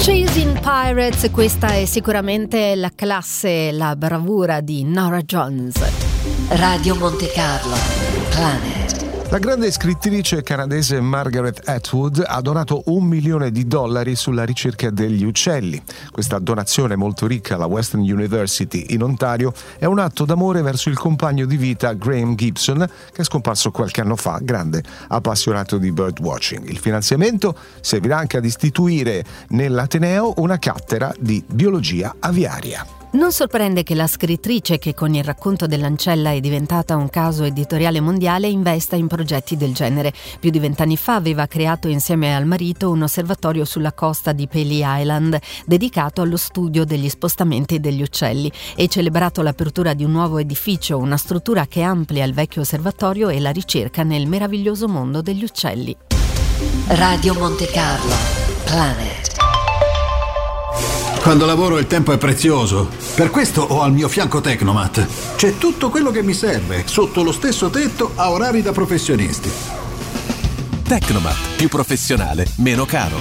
Chasing Pirates, questa è sicuramente la classe, la bravura di Norah Jones. Radio Monte Carlo, Planet. La grande scrittrice canadese Margaret Atwood ha donato $1 milione sulla ricerca degli uccelli. Questa donazione molto ricca alla Western University in Ontario è un atto d'amore verso il compagno di vita Graham Gibson, che è scomparso qualche anno fa, grande appassionato di birdwatching. Il finanziamento servirà anche ad istituire nell'Ateneo una cattedra di biologia aviaria. Non sorprende che la scrittrice, che con il racconto dell'ancella è diventata un caso editoriale mondiale, investa in progetti del genere. Più di 20 anni fa aveva creato insieme al marito un osservatorio sulla costa di Paley Island dedicato allo studio degli spostamenti degli uccelli e celebrato l'apertura di un nuovo edificio, una struttura che amplia il vecchio osservatorio e la ricerca nel meraviglioso mondo degli uccelli. Radio Monte Carlo, Planet. Quando lavoro il tempo è prezioso. Per questo ho al mio fianco Tecnomat. C'è tutto quello che mi serve, sotto lo stesso tetto, a orari da professionisti. Tecnomat, più professionale, meno caro.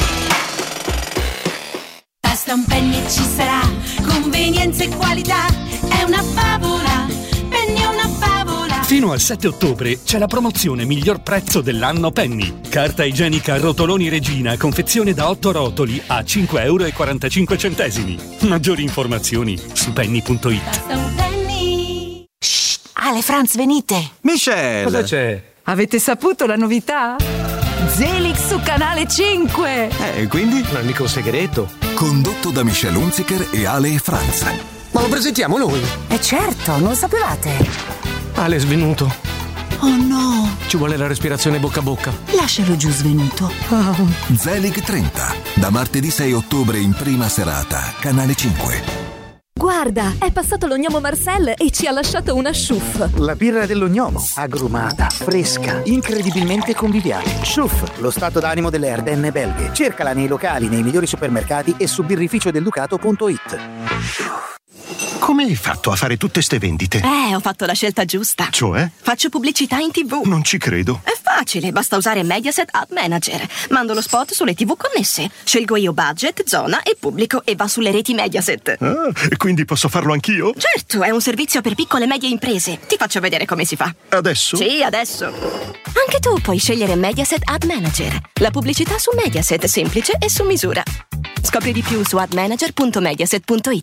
Basta un penny e ci sarà convenienza e qualità. È una favola, Penny è una favola. Fino al 7 ottobre c'è la promozione miglior prezzo dell'anno Penny. Carta igienica Rotoloni Regina, confezione da 8 rotoli a €5,45. Maggiori informazioni su penny.it. Basta un penny. Shh, Ale, Franz, venite. Michelle! Cosa c'è? Avete saputo la novità? Zelix su Canale 5. Quindi? Non è mica un segreto. Condotto da Michelle Hunziker e Ale e Franz. Ma lo presentiamo noi? Certo, non lo sapevate. Ale è svenuto. Oh no. Ci vuole la respirazione bocca a bocca. Lascialo giù svenuto. Zelig 30, da martedì 6 ottobre in prima serata, Canale 5. Guarda, è passato lo gnomo Marcel e ci ha lasciato una Schuff. La birra dello gnomo, agrumata, fresca, incredibilmente conviviale. Schuff, lo stato d'animo delle Ardenne belghe. Cercala nei locali, nei migliori supermercati e su birrificiodelducato.it. Come hai fatto a fare tutte ste vendite? Ho fatto la scelta giusta. Cioè? Faccio pubblicità in TV. Non ci credo. È facile, basta usare Mediaset Ad Manager. Mando lo spot sulle TV connesse. Scelgo io budget, zona e pubblico e va sulle reti Mediaset. Ah, e quindi posso farlo anch'io? Certo, è un servizio per piccole e medie imprese. Ti faccio vedere come si fa. Adesso? Sì, adesso. Anche tu puoi scegliere Mediaset Ad Manager. La pubblicità su Mediaset, semplice e su misura. Scopri di più su admanager.mediaset.it.